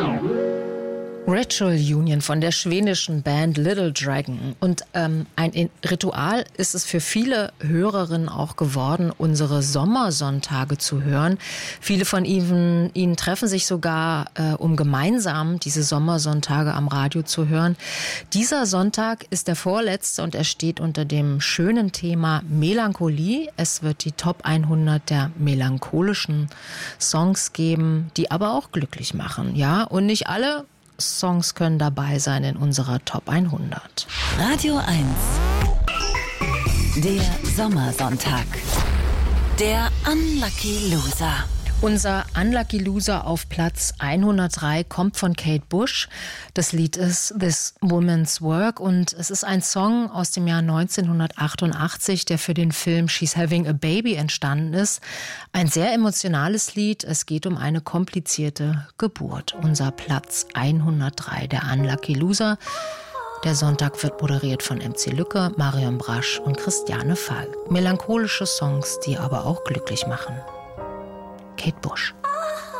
Ritual Union von der schwedischen Band Little Dragon. Und ein Ritual ist es für viele Hörerinnen auch geworden, unsere Sommersonntage zu hören. Viele von ihnen treffen sich sogar, um gemeinsam diese Sommersonntage am Radio zu hören. Dieser Sonntag ist der vorletzte und er steht unter dem schönen Thema Melancholie. Es wird die Top 100 der melancholischen Songs geben, die aber auch glücklich machen. Ja, und nicht alle Songs können dabei sein in unserer Top 100. Radio 1. Der Sommersonntag. Der Unlucky Loser. Unser Unlucky Loser auf Platz 103 kommt von Kate Bush. Das Lied ist This Woman's Work und es ist ein Song aus dem Jahr 1988, der für den Film She's Having a Baby entstanden ist. Ein sehr emotionales Lied. Es geht um eine komplizierte Geburt. Unser Platz 103, der Unlucky Loser. Der Sonntag wird moderiert von MC Lücke, Marion Brasch und Christiane Fall. Melancholische Songs, die aber auch glücklich machen. Kate Bush.